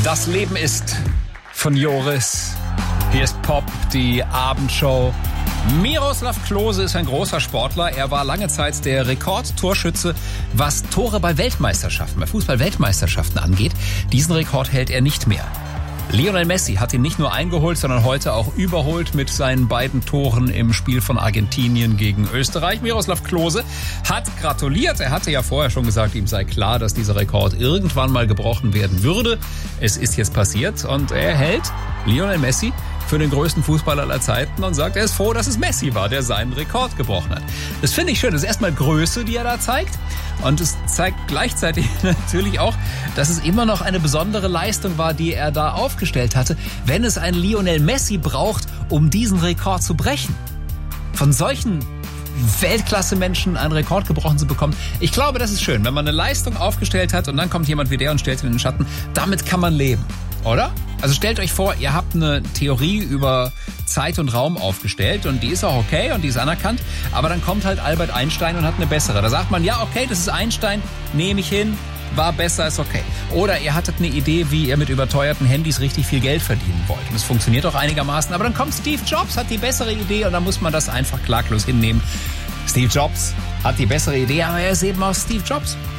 Das Leben ist von Joris. Hier ist Pop, die Abendshow. Miroslav Klose ist ein großer Sportler. Er war lange Zeit der Rekordtorschütze, was Tore bei Weltmeisterschaften, bei Fußball-Weltmeisterschaften angeht. Diesen Rekord hält er nicht mehr. Lionel Messi hat ihn nicht nur eingeholt, sondern heute auch überholt mit seinen beiden Toren im Spiel von Argentinien gegen Österreich. Miroslav Klose hat gratuliert. Er hatte ja vorher schon gesagt, ihm sei klar, dass dieser Rekord irgendwann mal gebrochen werden würde. Es ist jetzt passiert und er hält Lionel Messi für den größten Fußballer aller Zeiten und sagt, er ist froh, dass es Messi war, der seinen Rekord gebrochen hat. Das finde ich schön. Das ist erstmal Größe, die er da zeigt. Und es zeigt gleichzeitig natürlich auch, dass es immer noch eine besondere Leistung war, die er da aufgestellt hatte, wenn es einen Lionel Messi braucht, um diesen Rekord zu brechen. Von solchen Weltklasse-Menschen einen Rekord gebrochen zu bekommen. Ich glaube, das ist schön, wenn man eine Leistung aufgestellt hat und dann kommt jemand wie der und stellt ihn in den Schatten. Damit kann man leben, oder? Also stellt euch vor, ihr habt eine Theorie über Zeit und Raum aufgestellt und die ist auch okay und die ist anerkannt, aber dann kommt halt Albert Einstein und hat eine bessere. Da sagt man, ja, okay, das ist Einstein, nehme ich hin, war besser, ist okay. Oder ihr hattet eine Idee, wie ihr mit überteuerten Handys richtig viel Geld verdienen wollt. Und es funktioniert auch einigermaßen, aber dann kommt Steve Jobs, hat die bessere Idee und dann muss man das einfach klaglos hinnehmen. Steve Jobs hat die bessere Idee, aber er ist eben auch Steve Jobs.